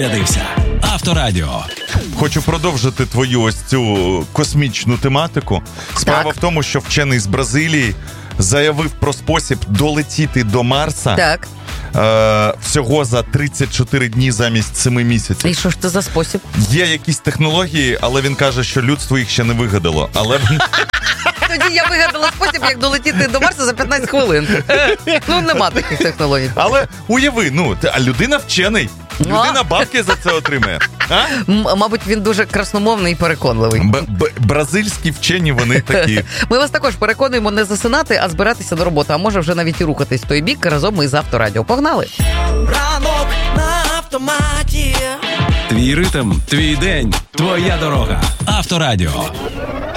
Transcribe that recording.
Авторадіо. Хочу продовжити твою ось цю космічну тематику. Справа в тому, що вчений з Бразилії заявив про спосіб долетіти до Марса. Так. Всього за 34 дні замість 7 місяців. І що ж це за спосіб? Є якісь технології, але він каже, що людство їх ще не вигадало. Але Тоді я вигадала спосіб, як долетіти до Марса за 15 хвилин. Ну, нема таких технологій. Але уяви, а людина вчений. Людина бабки за це отримає. А? Мабуть, він дуже красномовний і переконливий. Бразильські вчені, вони такі. Ми вас також переконуємо не засинати, а збиратися до роботи. А може вже навіть і рухатись в той бік разом із Авторадіо. Погнали! Ранок на автоматі. Твій ритм, твій день, твоя дорога. Авторадіо.